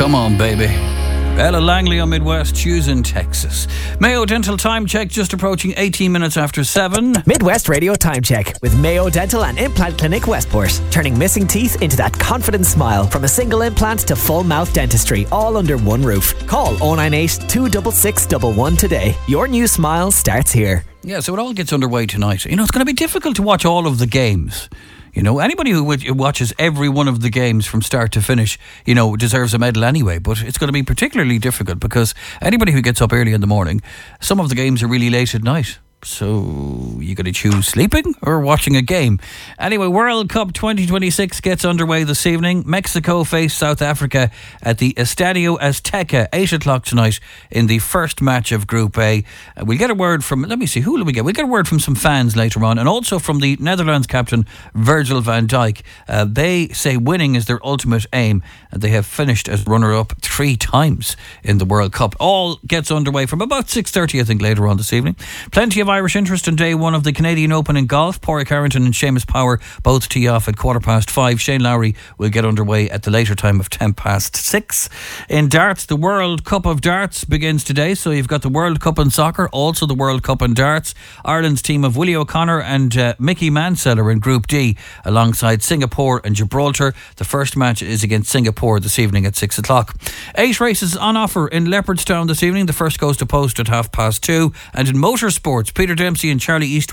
Come on, baby. Ella Langley on Midwest, Houston, Texas. Mayo Dental Time Check just approaching 18 minutes after 7. Midwest Radio Time Check with Mayo Dental and Implant Clinic Westport. Turning missing teeth into that confident smile. From a single implant to full mouth dentistry, all under one roof. Call 098 266 111 today. Your new smile starts here. Yeah, so it all gets underway tonight. You know, it's going to be difficult to watch all of the games. You know, anybody who watches every one of the games from start to finish, you know, deserves a medal anyway. But it's going to be particularly difficult because anybody who gets up early in the morning, some of the games are really late at night. So you got to choose sleeping or watching a game. Anyway, World Cup 2026 gets underway this evening. Mexico face South Africa at the Estadio Azteca, 8 o'clock tonight in the first match of Group A. We'll get a word from, let me see, who will we get? We'll get a word from some fans later on, and also from the Netherlands captain Virgil van Dijk. They say winning is their ultimate aim, and they have finished as runner-up 3 times in the World Cup. All gets underway from about 6:30, I think, later on this evening. Plenty of Irish interest in day one of the Canadian Open in golf. Pádraig Harrington and Seamus Power both tee off at 5:15. Shane Lowry will get underway at the later time of 6:10. In darts, the World Cup of Darts begins today. So you've got the World Cup in soccer, also the World Cup in darts. Ireland's team of Willie O'Connor and Mickey Manseller in Group D alongside Singapore and Gibraltar. The first match is against Singapore this evening at 6 o'clock. 8 races on offer in Leopardstown this evening. The first goes to post at 2:30. And in motorsports, Peter Dempsey and Charlie Eastwood